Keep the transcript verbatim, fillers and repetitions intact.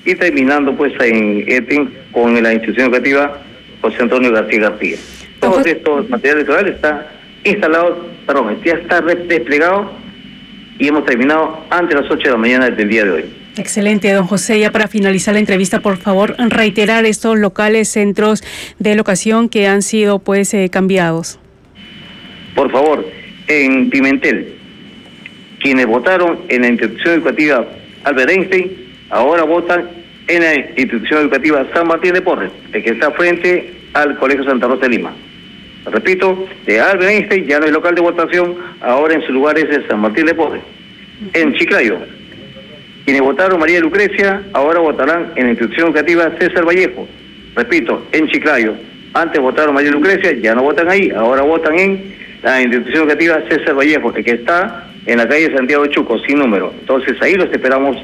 y terminando pues en Etin con la institución educativa José Antonio García García. Todos estos materiales electorales están instalados, perdón, ya está desplegado y hemos terminado antes de las ocho de la mañana del día de hoy. Excelente, don José. Ya para finalizar la entrevista, por favor, reiterar estos locales, centros de locación que han sido pues eh, cambiados. Por favor, en Pimentel, quienes votaron en la institución educativa Albert Einstein, ahora votan en la institución educativa San Martín de Porres, que está frente al Colegio Santa Rosa de Lima. Repito, de Albert Einstein ya no hay local de votación, ahora en su lugar es el San Martín de Porres. En Chiclayo, quienes votaron María Lucrecia, ahora votarán en la institución educativa César Vallejo. Repito, en Chiclayo, antes votaron María Lucrecia, ya no votan ahí, ahora votan en la institución educativa César Vallejo, que está en la calle Santiago de Chuco, sin número. Entonces ahí los esperamos